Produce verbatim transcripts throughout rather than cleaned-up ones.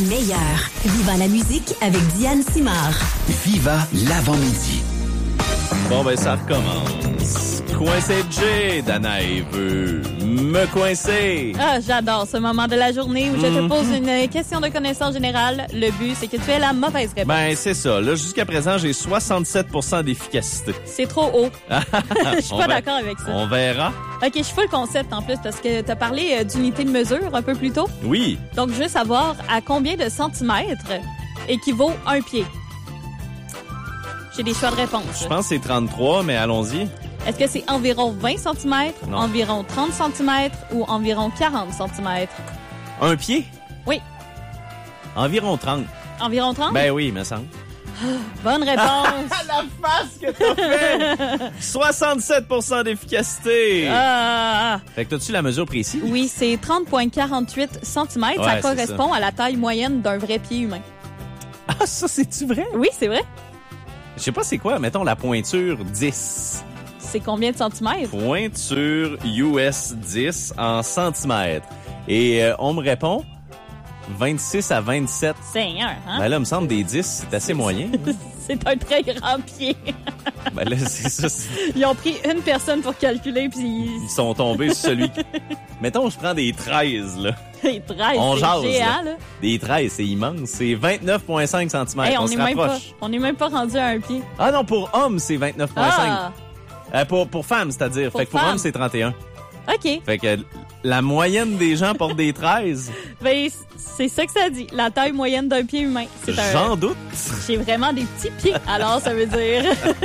Meilleur. Viva la musique avec Diane Simard. Viva l'avant-midi. Bon, ben, ça recommence. Coincé J, Danae veut me coincer. Ah, j'adore ce moment de la journée où je te pose une question de connaissance générale. Le but, c'est que tu aies la mauvaise réponse. Ben, c'est ça. Là, jusqu'à présent, j'ai soixante-sept pour cent d'efficacité. C'est trop haut. Je suis pas d'accord avec ça. On verra. OK, je fais le concept en plus parce que tu as parlé euh, d'unité de mesure un peu plus tôt. Oui. Donc, je veux savoir à combien de centimètres équivaut un pied. J'ai des choix de réponse. Je pense que c'est trente-trois, mais allons-y. Est-ce que c'est environ vingt centimètres, Non. environ trente centimètres ou environ quarante centimètres? Un pied? Oui. Environ trente. Environ trente? Ben oui, me semble. Bonne réponse. La face que t'as fait! soixante-sept pour cent d'efficacité! Ah, Fait que t'as-tu la mesure précise? oui, c'est trente virgule quarante-huit centimètres. Ouais, ça c'est correspond à la taille moyenne d'un vrai pied humain. Ah, ça, c'est-tu vrai? Oui, c'est vrai. Je sais pas c'est quoi, mettons la pointure dix. C'est combien de centimètres? Pointure U S dix en centimètres. Et euh, on me répond vingt-six à vingt-sept. Seigneur, hein? Ben là, il me semble des dix, c'est assez moyen. C'est un très grand pied. Ben là, c'est ça. c'est- Ils ont pris une personne pour calculer, puis Ils sont tombés sur celui qui... Mettons, je prends des treize, là. ils treize, On jase, c'est géant, là. là. Des treize, c'est immense. C'est vingt-neuf virgule cinq centimètres. Hey, on on n'est se même pas, rapproche. on est même pas rendu à un pied. Ah non, pour homme, c'est vingt-neuf virgule cinq. Ah, Euh, pour, pour femme, c'est-à-dire. Pour Fait que pour femme. homme, c'est trente et un. OK. Fait que la moyenne des gens portent des treize. Ben, c'est ça que ça dit. La taille moyenne d'un pied humain. C'est un... J'en doute. J'ai vraiment des petits pieds. Alors, ça veut dire...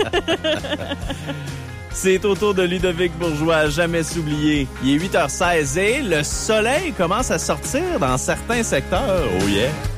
C'est au tour de Ludovic Bourgeois, à jamais s'oublier. Il est huit heures seize et le soleil commence à sortir dans certains secteurs. Oh yeah!